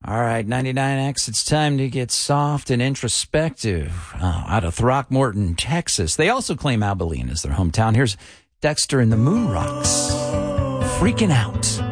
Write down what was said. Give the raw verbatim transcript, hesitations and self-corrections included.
All right, ninety-nine X, it's time to get soft and introspective. Uh, out of Throckmorton, Texas. They also claim Abilene is their hometown. Here's Dexter and the Moon Rocks. Freaking Out.